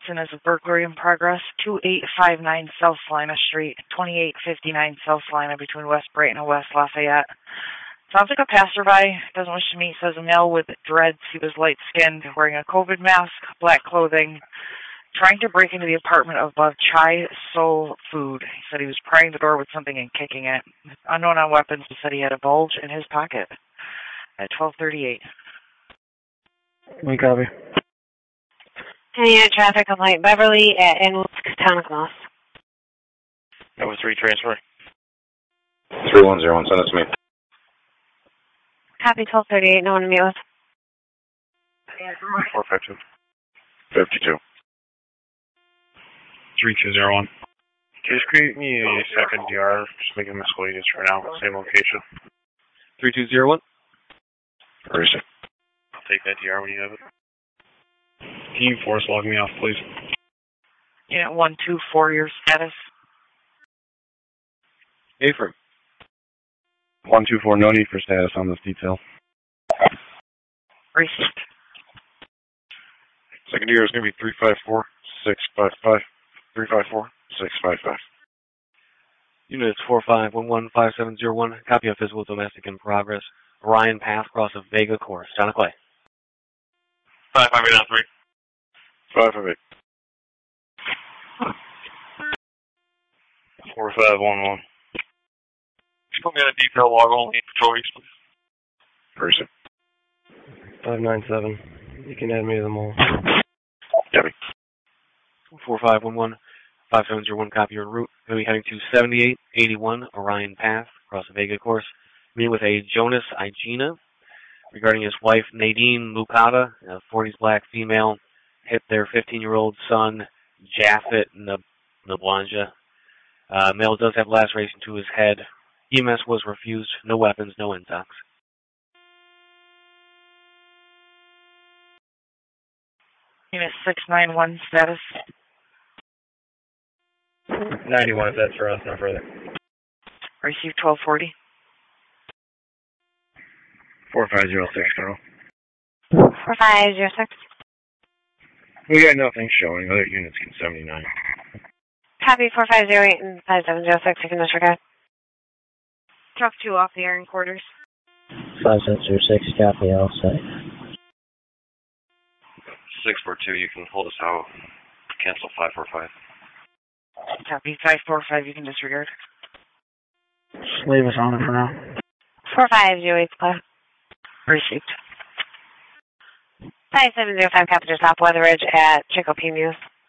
Wisconsin is a burglary in progress. 2859 South Salina Street, 2859 South Salina between West Brighton and West Lafayette. Sounds like a passerby. Doesn't wish to meet. Says a male with dreads. He was light-skinned, wearing a COVID mask, black clothing, trying to break into the apartment above Chai Soul Food. He said he was prying the door with something and kicking it. Unknown on weapons. He said he had a bulge in his pocket at 12:38. We copy. Unit traffic on Light Beverly at Inwood, Town of Moss. That was 3 transfer. 3101, send it to me. Copy 1238, no one to meet with. 452. 52. 3201. Just create me a second DR, just make it miscellaneous for now, same location. 3201. Where is it? I'll take that DR when you have it. Can you force log me off, please? Unit 124, your status. Affirm. 124, no need for status on this detail. Received. Second year is going to be 354-655. 354-655. Units 45115701. Copy of physical domestic in progress. Orion Path, cross of Vega Course. John of Clay. 5583. 558. 4511. Just put me on a detail log only patrol east, please. Where is it? 597. You can add me to them all. Copy. 45115701. Copy your route. Going to be heading to 7881 Orion Path, cross of Vega Course. Meeting with a Jonas Igena regarding his wife Nadine Lucada, a 40s black female, hit their 15-year-old son Japheth Nablanja. Male does have laceration to his head. EMS was refused. No weapons, no intox. Unit 691, status. 91 if that's for us, no further. Received 1240. 4506, Colonel. 4506. We got nothing showing. Other units can 79. Copy 4508 and 5706. You can disregard. Truck 2 off the airing quarters. 5706, copy, all set. 642, you can hold us out. Cancel 545. Copy 545, you can disregard. Just leave us on it for now. 4508, clear. Received. 5705, copy to stop Weatheridge at Chico P Muse.